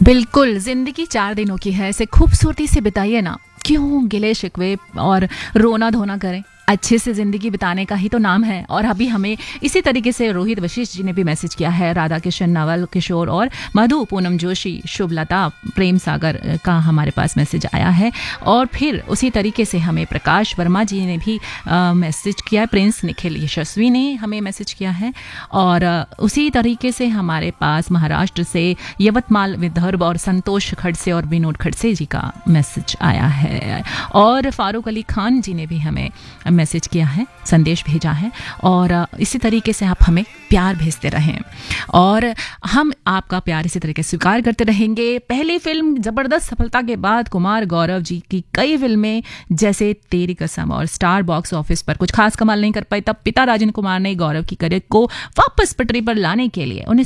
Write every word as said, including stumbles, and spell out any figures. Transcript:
बिल्कुल, ज़िंदगी चार दिनों की है, इसे खूबसूरती से बिताइए ना। क्यों गिले शिकवे और रोना धोना करें। अच्छे से ज़िंदगी बिताने का ही तो नाम है। और अभी हमें इसी तरीके से रोहित वशिष्ठ जी ने भी मैसेज किया है। राधा किशन, नवल किशोर और मधु, पूनम जोशी, शुभलता, प्रेम सागर का हमारे पास मैसेज आया है। और फिर उसी तरीके से हमें प्रकाश वर्मा जी ने भी आ, मैसेज किया है। प्रिंस निखिल यशस्वी ने हमें मैसेज किया है। और आ, उसी तरीके से हमारे पास महाराष्ट्र से यवतमाल विदर्भ और संतोष खड़से और विनोद खड़से जी का मैसेज आया है। और फारूक अली खान जी ने भी हमें मैसेज किया है, संदेश भेजा है। और इसी तरीके से आप हमें प्यार भेजते रहें और हम आपका प्यार इसी तरीके से स्वीकार करते रहेंगे। पहली फिल्म ज़बरदस्त सफलता के बाद कुमार गौरव जी की कई फिल्में जैसे तेरी कसम और स्टार बॉक्स ऑफिस पर कुछ खास कमाल नहीं कर पाई, तब पिता राजन कुमार ने गौरव की करियर को वापस पटरी पर लाने के लिए